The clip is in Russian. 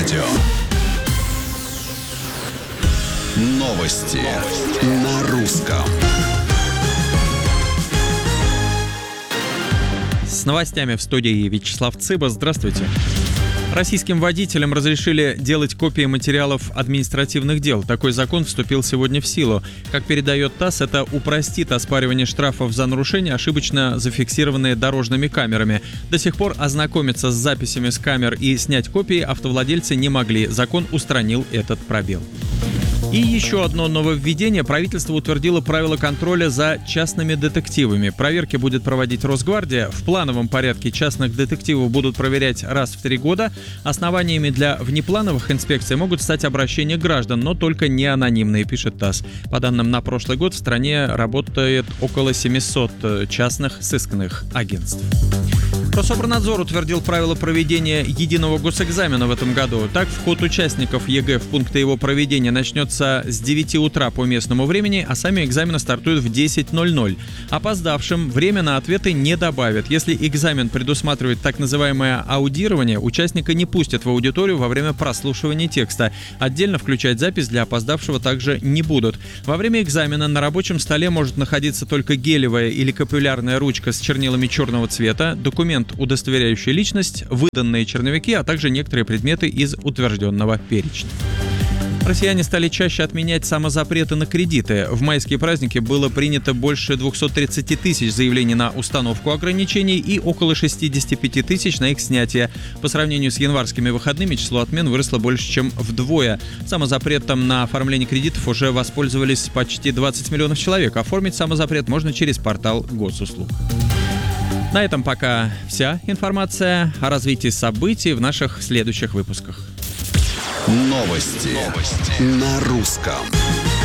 радио. Новости на русском. С новостями в студии Вячеслав Цыба. Здравствуйте. Российским водителям разрешили делать копии материалов административных дел. Такой закон вступил сегодня в силу. Как передает ТАСС, это упростит оспаривание штрафов за нарушения, ошибочно зафиксированные дорожными камерами. До сих пор ознакомиться с записями с камер и снять копии автовладельцы не могли. Закон устранил этот пробел. И еще одно нововведение. Правительство утвердило правила контроля за частными детективами. Проверки будет проводить Росгвардия. В плановом порядке частных детективов будут проверять раз в 3 года. Основаниями для внеплановых инспекций могут стать обращения граждан, но только не анонимные, пишет ТАСС. По данным на прошлый год в стране работает около 700 частных сыскных агентств. Рособорнадзор утвердил правила проведения единого госэкзамена в этом году. Так, вход участников ЕГЭ в пункты его проведения начнется с 9 утра по местному времени, а сами экзамены стартуют в 10:00. Опоздавшим время на ответы не добавят. Если экзамен предусматривает так называемое аудирование, участника не пустят в аудиторию во время прослушивания текста. Отдельно включать запись для опоздавшего также не будут. Во время экзамена на рабочем столе может находиться только гелевая или капиллярная ручка с чернилами черного цвета, документ, удостоверяющий личность, выданные черновики, а также некоторые предметы из утвержденного перечня. Россияне стали чаще отменять самозапреты на кредиты. В майские праздники было принято больше 230 тысяч заявлений на установку ограничений и около 65 тысяч на их снятие. По сравнению с январскими выходными число отмен выросло больше, чем вдвое. Самозапретом на оформление кредитов уже воспользовались почти 20 миллионов человек. Оформить самозапрет можно через портал госуслуг. На этом пока вся информация. О развитии событий в наших следующих выпусках. Новости на русском.